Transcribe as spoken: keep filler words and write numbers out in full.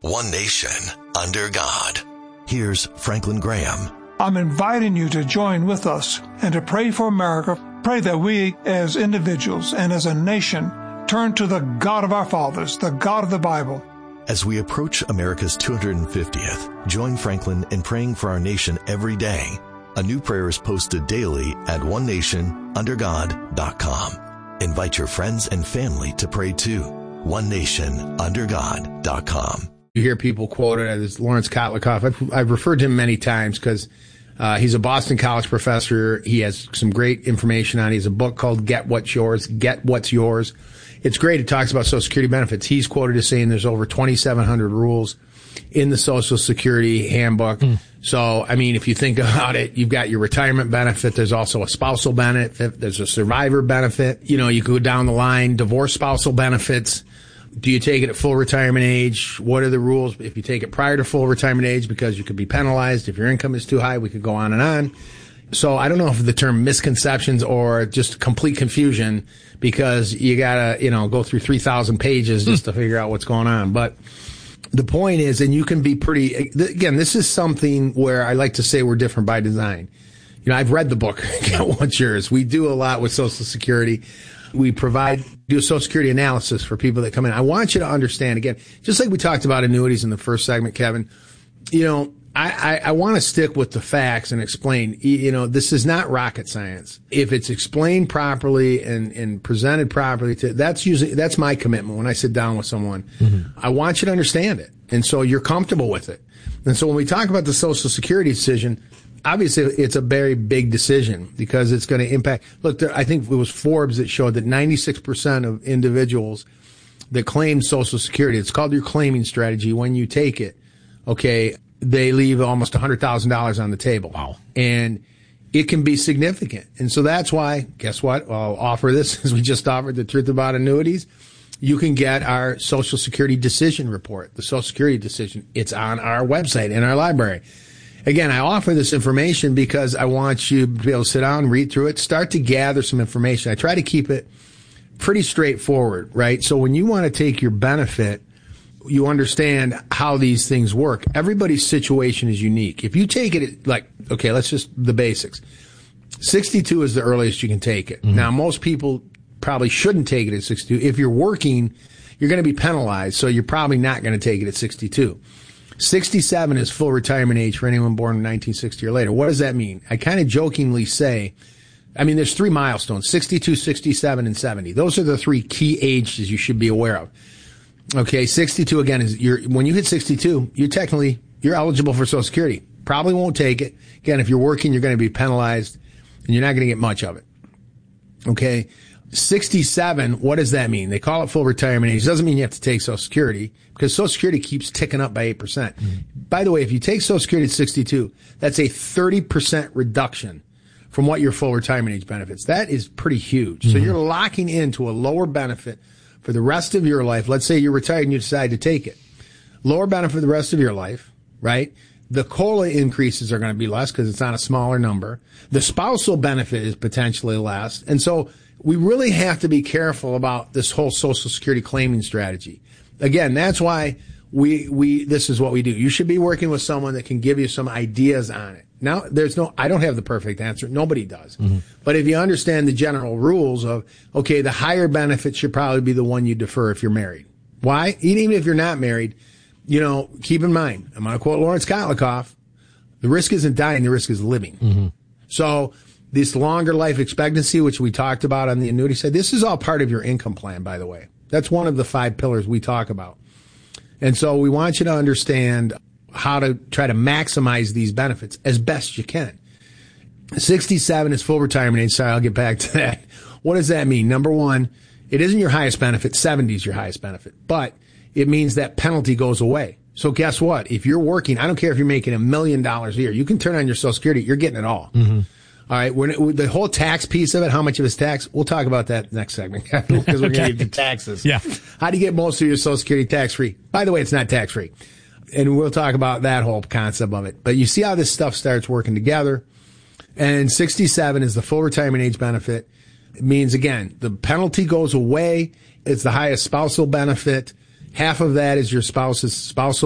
one nation, under God. Here's Franklin Graham. I'm inviting you to join with us and to pray for America. Pray that we as individuals and as a nation turn to the God of our fathers, the God of the Bible. As we approach America's two hundred fiftieth, join Franklin in praying for our nation every day. A new prayer is posted daily at one nation under god dot com. Invite your friends and family to pray too. one nation under god dot com. You hear people quoted as Lawrence Kotlikoff. I've, I've referred to him many times because uh, he's a Boston College professor. He has some great information on it. He has a book called Get What's Yours, Get What's Yours. It's great. It talks about Social Security benefits. He's quoted as saying there's over twenty-seven hundred rules in the Social Security handbook. Mm. So, I mean, if you think about it, you've got your retirement benefit. There's also a spousal benefit. There's a survivor benefit. You know, you go down the line, divorce spousal benefits. Do you take it at full retirement age? What are the rules if you take it prior to full retirement age, because you could be penalized if your income is too high? We could go on and on. So I don't know if the term misconceptions or just complete confusion, because you gotta, you know, go through three thousand pages just to figure out what's going on. But the point is, and you can be pretty, again, this is something where I like to say we're different by design. You know, I've read the book, Get What's Yours. We do a lot with Social Security. We provide, do a Social Security analysis for people that come in. I want you to understand, again, just like we talked about annuities in the first segment, Kevin, you know, I, I, I want to stick with the facts and explain, you know, this is not rocket science. If it's explained properly and, and presented properly, to, that's usually, that's my commitment when I sit down with someone. Mm-hmm. I want you to understand it. And so you're comfortable with it. And so when we talk about the Social Security decision, obviously it's a very big decision because it's going to impact. Look, there, I think it was Forbes that showed that ninety-six percent of individuals that claim Social Security, it's called your claiming strategy. When you take it, okay, they leave almost one hundred thousand dollars on the table. Wow. And it can be significant. And so that's why, guess what? I'll offer this, as we just offered the Truth About Annuities. You can get our Social Security decision report, the Social Security decision. It's on our website, in our library. Again, I offer this information because I want you to be able to sit down, read through it, start to gather some information. I try to keep it pretty straightforward, right? So when you want to take your benefit, you understand how these things work. Everybody's situation is unique. If you take it like, okay, let's just the basics. sixty-two is the earliest you can take it. Mm-hmm. Now, most people probably shouldn't take it at sixty-two. If you're working, you're going to be penalized, so you're probably not going to take it at sixty-two. sixty-seven is full retirement age for anyone born in nineteen sixty or later. What does that mean? I kind of jokingly say, I mean, there's three milestones, sixty-two, sixty-seven, and seventy. Those are the three key ages you should be aware of. Okay, sixty-two again is you're when you hit sixty-two, you're technically you're eligible for Social Security. Probably won't take it. Again, if you're working, you're going to be penalized, and you're not going to get much of it. Okay, sixty-seven. What does that mean? They call it full retirement age. It doesn't mean you have to take Social Security because Social Security keeps ticking up by eight percent. Mm-hmm. By the way, if you take Social Security at sixty-two, that's a thirty percent reduction from what your full retirement age benefits. That is pretty huge. Mm-hmm. So you're locking into a lower benefit for the rest of your life. Let's say you're retired and you decide to take it. Lower benefit for the rest of your life, right? The COLA increases are going to be less because it's on a smaller number. The spousal benefit is potentially less. And so we really have to be careful about this whole Social Security claiming strategy. Again, that's why we, we, this is what we do. You should be working with someone that can give you some ideas on it. Now, there's no, I don't have the perfect answer. Nobody does. Mm-hmm. But if you understand the general rules of, okay, the higher benefit should probably be the one you defer if you're married. Why? Even if you're not married, you know, keep in mind, I'm going to quote Lawrence Kotlikoff, the risk isn't dying, the risk is living. Mm-hmm. So this longer life expectancy, which we talked about on the annuity side, this is all part of your income plan, by the way. That's one of the five pillars we talk about. And so we want you to understand how to try to maximize these benefits as best you can. sixty-seven is full retirement age. Sorry, I'll get back to that. What does that mean? Number one, it isn't your highest benefit. seventy is your highest benefit. But it means that penalty goes away. So guess what? If you're working, I don't care if you're making a million dollars a year, you can turn on your Social Security. You're getting it all. Mm-hmm. All right. We're, the whole tax piece of it, how much of it's tax, we'll talk about that next segment because we're okay. going to get to taxes. Yeah. How do you get most of your Social Security tax-free? By the way, it's not tax-free. And we'll talk about that whole concept of it. But you see how this stuff starts working together. And sixty-seven is the full retirement age benefit. It means, again, the penalty goes away. It's the highest spousal benefit. Half of that is your spouse's spousal